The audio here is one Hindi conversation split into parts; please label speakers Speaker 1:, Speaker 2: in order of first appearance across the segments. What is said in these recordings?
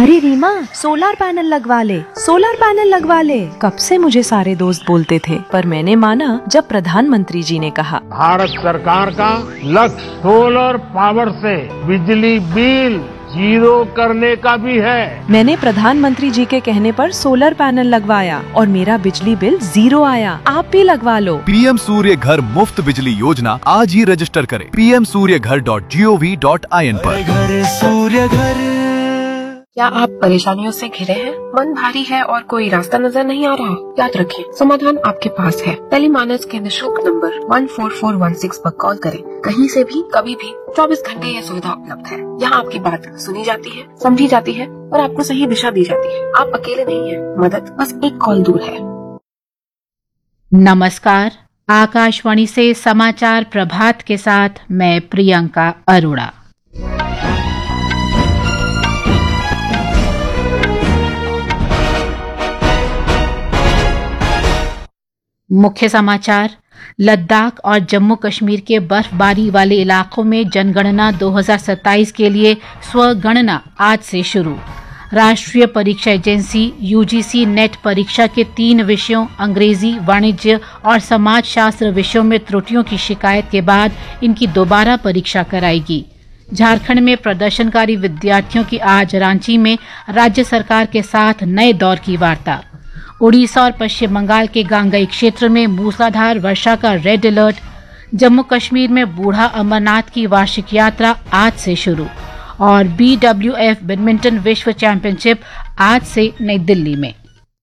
Speaker 1: अरे रीमा, सोलर पैनल लगवा ले, सोलर पैनल लगवा ले। कब से मुझे सारे दोस्त बोलते थे, पर मैंने माना जब प्रधानमंत्री जी ने कहा।
Speaker 2: भारत सरकार का लक्ष्य सोलर पावर से बिजली बिल जीरो करने का भी है।
Speaker 1: मैंने प्रधानमंत्री जी के कहने पर सोलर पैनल लगवाया और मेरा बिजली बिल 0 आया। आप भी लगवा लो।
Speaker 3: पीएम सूर्य घर मुफ्त बिजली योजना आज ही रजिस्टर करें pmsuryaghar.gov.in पर।
Speaker 4: घर सूर्य घर।
Speaker 5: क्या आप परेशानियों से घिरे हैं? मन भारी है और कोई रास्ता नजर नहीं आ रहा? याद रखें, समाधान आपके पास है। टेलीमानस के निःशुल्क नंबर 14416 पर कॉल करें। कहीं से भी, कभी भी, 24 घंटे यह सुविधा उपलब्ध है। यहाँ आपकी बात सुनी जाती है, समझी जाती है और आपको सही दिशा दी जाती है। आप अकेले नहीं हैं। मदद बस एक कॉल दूर है।
Speaker 6: नमस्कार, आकाशवाणी से समाचार प्रभात के साथ मैं प्रियंका अरोड़ा। मुख्य समाचार। लद्दाख और जम्मू कश्मीर के बर्फबारी वाले इलाकों में जनगणना 2027 के लिए स्वगणना आज से शुरू। राष्ट्रीय परीक्षा एजेंसी यूजीसी नेट परीक्षा के 3 विषयों अंग्रेजी, वाणिज्य और समाजशास्त्र विषयों में त्रुटियों की शिकायत के बाद इनकी दोबारा परीक्षा कराएगी। झारखंड में प्रदर्शनकारी विद्यार्थियों की आज रांची में राज्य सरकार के साथ नए दौर की वार्ता। उड़ीसा और पश्चिम बंगाल के गांगई क्षेत्र में मूसलाधार वर्षा का रेड अलर्ट। जम्मू कश्मीर में बूढ़ा अमरनाथ की वार्षिक यात्रा आज से शुरू। और BWF बैडमिंटन विश्व चैंपियनशिप आज से नई दिल्ली में।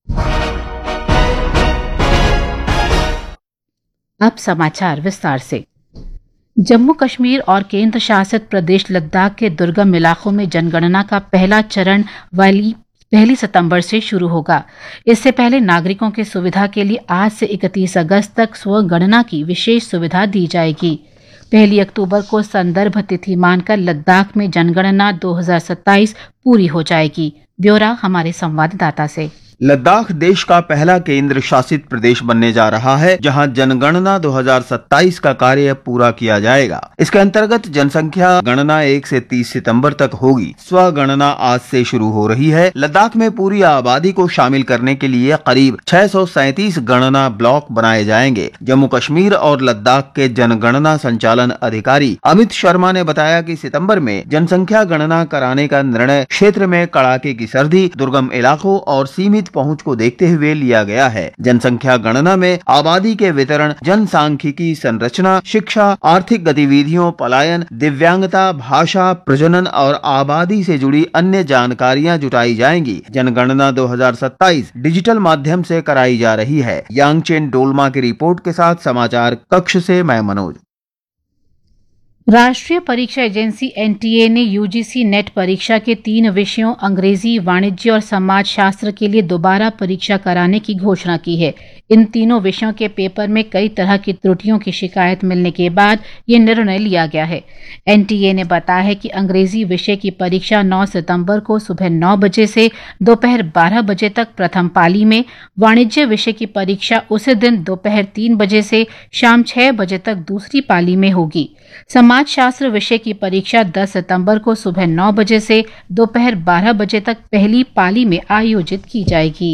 Speaker 6: अब समाचार विस्तार से। जम्मू कश्मीर और केंद्र शासित प्रदेश लद्दाख के दुर्गम इलाकों में जनगणना का पहला चरण 1 सितंबर से शुरू होगा। इससे पहले नागरिकों की सुविधा के लिए आज से 31 अगस्त तक स्वगणना की विशेष सुविधा दी जाएगी। 1 अक्टूबर को संदर्भ तिथि मानकर लद्दाख में जनगणना 2027 पूरी हो जाएगी। ब्यौरा हमारे संवाददाता से।
Speaker 7: लद्दाख देश का पहला केंद्र शासित प्रदेश बनने जा रहा है, जहां जनगणना 2027 का कार्य पूरा किया जाएगा। इसके अंतर्गत जनसंख्या गणना 1 से 30 सितंबर तक होगी। स्वगणना आज से शुरू हो रही है। लद्दाख में पूरी आबादी को शामिल करने के लिए करीब 637 गणना ब्लॉक बनाए जाएंगे। जम्मू कश्मीर और लद्दाख के जनगणना संचालन अधिकारी अमित शर्मा ने बताया कि सितंबर में जनसंख्या गणना कराने का निर्णय क्षेत्र में कड़ाके की सर्दी, दुर्गम इलाकों और सीमित पहुंच को देखते हुए लिया गया है। जनसंख्या गणना में आबादी के वितरण, जनसांख्यिकी संरचना, शिक्षा, आर्थिक गतिविधियों, पलायन, दिव्यांगता, भाषा, प्रजनन और आबादी से जुड़ी अन्य जानकारियां जुटाई जाएंगी। जनगणना 2027 डिजिटल माध्यम से कराई जा रही है। यांगचेन डोलमा की रिपोर्ट के साथ समाचार कक्ष से मैं मनोज।
Speaker 6: राष्ट्रीय परीक्षा एजेंसी NTA ने यूजीसी नेट परीक्षा के 3 विषयों अंग्रेजी, वाणिज्य और समाजशास्त्र के लिए दोबारा परीक्षा कराने की घोषणा की है। इन तीनों विषयों के पेपर में कई तरह की त्रुटियों की शिकायत मिलने के बाद ये निर्णय लिया गया है। NTA ने बताया है कि अंग्रेजी विषय की परीक्षा 9 सितंबर को सुबह 9 बजे से दोपहर 12 बजे तक प्रथम पाली में, वाणिज्य विषय की परीक्षा उसी दिन दोपहर 3 बजे से शाम 6 बजे तक दूसरी पाली में होगी। समाजशास्त्र विषय की परीक्षा 10 सितंबर को सुबह 9 बजे से दोपहर 12 बजे तक पहली पाली में आयोजित की जाएगी।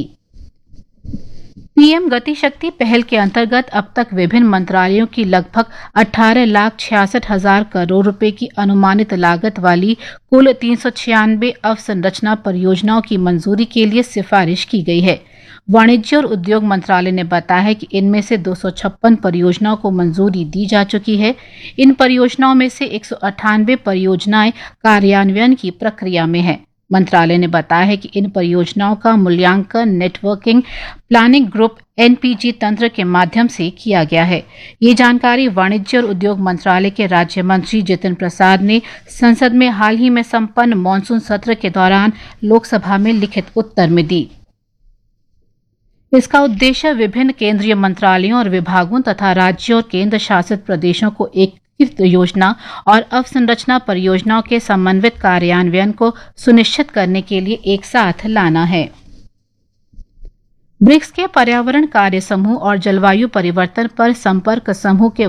Speaker 6: पीएम गति शक्ति पहल के अंतर्गत अब तक विभिन्न मंत्रालयों की लगभग 18,66,000 करोड़ रुपए की अनुमानित लागत वाली कुल 396 अवसंरचना परियोजनाओं की मंजूरी के लिए सिफारिश की गई है। वाणिज्य और उद्योग मंत्रालय ने बताया है कि इनमें से 256 परियोजनाओं को मंजूरी दी जा चुकी है। इन परियोजनाओं में से 198 परियोजनाएं कार्यान्वयन की प्रक्रिया में है। मंत्रालय ने बताया है कि इन परियोजनाओं का मूल्यांकन नेटवर्किंग प्लानिंग ग्रुप NPG तंत्र के माध्यम से किया गया है। ये जानकारी वाणिज्य और उद्योग मंत्रालय के राज्य मंत्री जितिन प्रसाद ने संसद में हाल ही में संपन्न मानसून सत्र के दौरान लोकसभा में लिखित उत्तर में दी। इसका उद्देश्य विभिन्न केंद्रीय मंत्रालयों और विभागों तथा राज्यों और केंद्र शासित प्रदेशों को एक योजना और अवसंरचना परियोजनाओं के समन्वित कार्यान्वयन को सुनिश्चित करने के लिए एक साथ लाना है। ब्रिक्स के पर्यावरण कार्य समूह और जलवायु परिवर्तन पर संपर्क समूह के